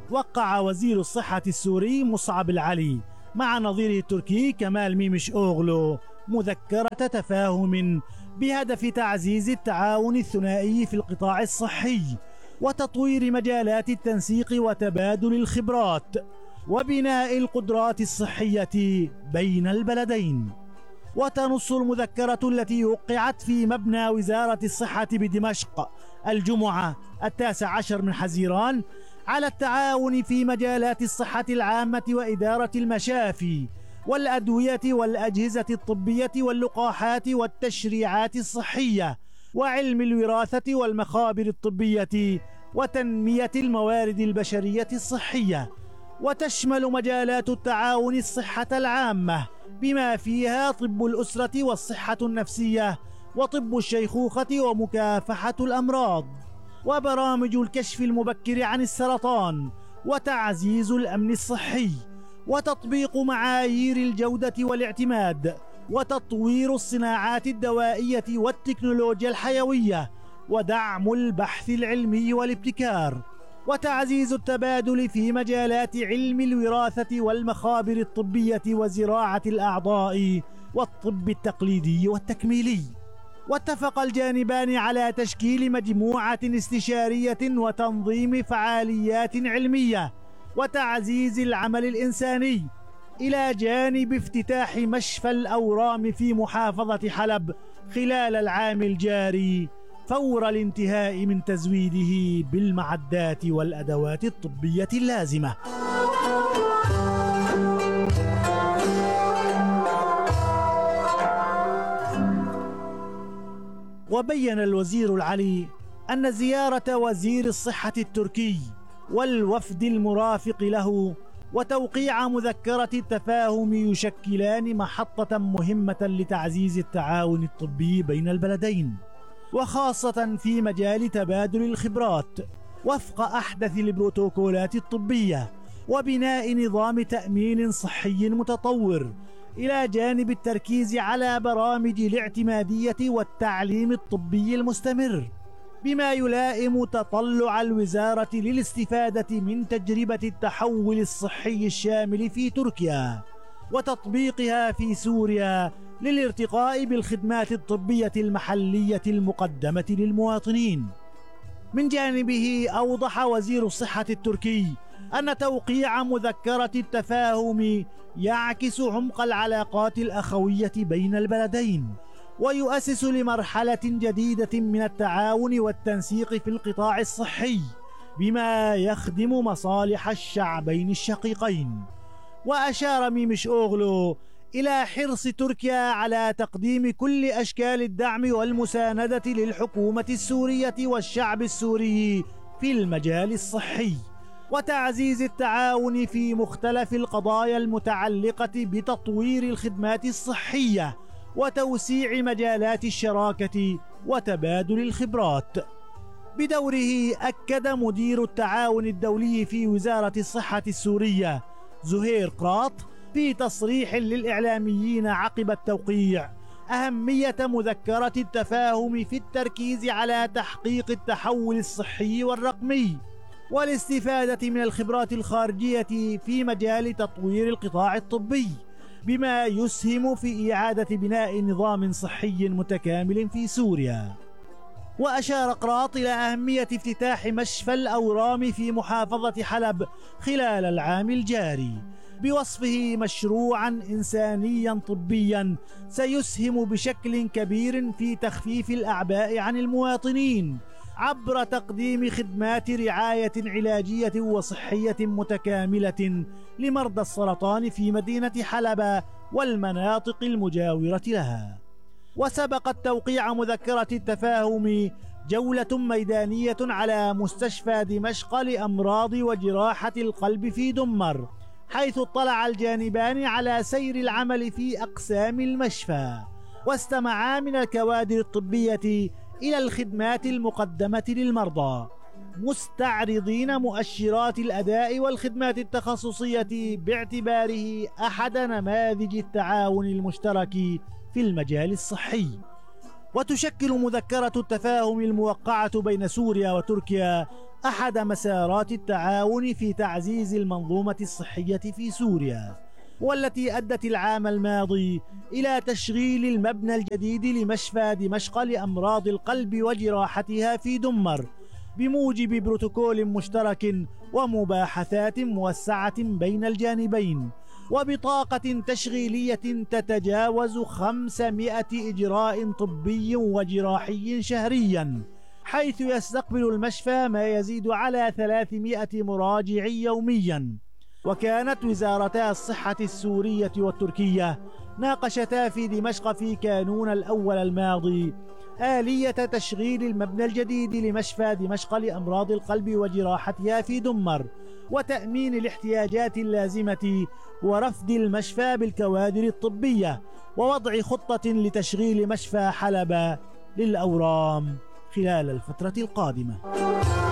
وقع وزير الصحة السوري مصعب العلي مع نظيره التركي كمال ميمش أوغلو مذكرة تفاهم بهدف تعزيز التعاون الثنائي في القطاع الصحي وتطوير مجالات التنسيق وتبادل الخبرات وبناء القدرات الصحية بين البلدين. وتنص المذكرة التي وقعت في مبنى وزارة الصحة بدمشق الجمعة 19 من حزيران على التعاون في مجالات الصحة العامة وإدارة المشافي والأدوية والأجهزة الطبية واللقاحات والتشريعات الصحية وعلم الوراثة والمخابر الطبية وتنمية الموارد البشرية الصحية. وتشمل مجالات التعاون الصحة العامة بما فيها طب الأسرة والصحة النفسية وطب الشيخوخة ومكافحة الأمراض وبرامج الكشف المبكر عن السرطان وتعزيز الأمن الصحي وتطبيق معايير الجودة والاعتماد وتطوير الصناعات الدوائية والتكنولوجيا الحيوية ودعم البحث العلمي والابتكار وتعزيز التبادل في مجالات علم الوراثة والمخابر الطبية وزراعة الأعضاء والطب التقليدي والتكميلي. واتفق الجانبان على تشكيل مجموعة استشارية وتنظيم فعاليات علمية وتعزيز العمل الإنساني إلى جانب افتتاح مشفى الأورام في محافظة حلب خلال العام الجاري فور الانتهاء من تزويده بالمعدات والأدوات الطبية اللازمة. وبين الوزير العلي أن زيارة وزير الصحة التركي والوفد المرافق له وتوقيع مذكرة التفاهم يشكلان محطة مهمة لتعزيز التعاون الطبي بين البلدين، وخاصة في مجال تبادل الخبرات وفق أحدث البروتوكولات الطبية وبناء نظام تأمين صحي متطور، إلى جانب التركيز على برامج الاعتمادية والتعليم الطبي المستمر، بما يلائم تطلع الوزارة للاستفادة من تجربة التحول الصحي الشامل في تركيا وتطبيقها في سوريا للارتقاء بالخدمات الطبية المحلية المقدمة للمواطنين. من جانبه أوضح وزير الصحة التركي أن توقيع مذكرة التفاهم يعكس عمق العلاقات الأخوية بين البلدين ويؤسس لمرحلة جديدة من التعاون والتنسيق في القطاع الصحي بما يخدم مصالح الشعبين الشقيقين. وأشار ميمش أوغلو إلى حرص تركيا على تقديم كل أشكال الدعم والمساندة للحكومة السورية والشعب السوري في المجال الصحي وتعزيز التعاون في مختلف القضايا المتعلقة بتطوير الخدمات الصحية وتوسيع مجالات الشراكة وتبادل الخبرات. بدوره أكد مدير التعاون الدولي في وزارة الصحة السورية زهير قراط في تصريح للإعلاميين عقب التوقيع أهمية مذكرة التفاهم في التركيز على تحقيق التحول الصحي والرقمي والاستفادة من الخبرات الخارجية في مجال تطوير القطاع الطبي بما يسهم في إعادة بناء نظام صحي متكامل في سوريا. وأشار قراط إلى أهمية افتتاح مشفى الأورام في محافظة حلب خلال العام الجاري بوصفه مشروعا إنسانيا طبيا سيسهم بشكل كبير في تخفيف الأعباء عن المواطنين عبر تقديم خدمات رعاية علاجية وصحية متكاملة لمرضى السرطان في مدينة حلب والمناطق المجاورة لها. وسبق التوقيع مذكرة التفاهم جولة ميدانية على مستشفى دمشق لأمراض وجراحة القلب في دمر، حيث اطلع الجانبان على سير العمل في أقسام المشفى واستمعا من الكوادر الطبية إلى الخدمات المقدمة للمرضى، مستعرضين مؤشرات الأداء والخدمات التخصصية باعتباره أحد نماذج التعاون المشترك في المجال الصحي. وتشكل مذكرة التفاهم الموقعة بين سوريا وتركيا أحد مسارات التعاون في تعزيز المنظومة الصحية في سوريا، والتي أدت العام الماضي إلى تشغيل المبنى الجديد لمشفى دمشق لأمراض القلب وجراحتها في دمر بموجب بروتوكول مشترك ومباحثات موسعة بين الجانبين، وبطاقة تشغيلية تتجاوز 500 إجراء طبي وجراحي شهريا، حيث يستقبل المشفى ما يزيد على 300 مراجع يوميا. وكانت وزارتا الصحة السورية والتركية ناقشتا في دمشق في كانون الأول الماضي آلية تشغيل المبنى الجديد لمشفى دمشق لأمراض القلب وجراحتها في دمر، وتأمين الاحتياجات اللازمة ورفد المشفى بالكوادر الطبية، ووضع خطة لتشغيل مشفى حلب للأورام خلال الفترة القادمة.